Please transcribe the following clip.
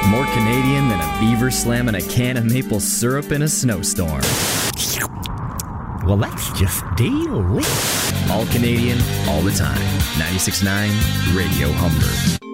More Canadian than a beaver slamming a can of maple syrup in a snowstorm. Well, that's just delicious. All Canadian, all the time. 96.9 Radio Humber.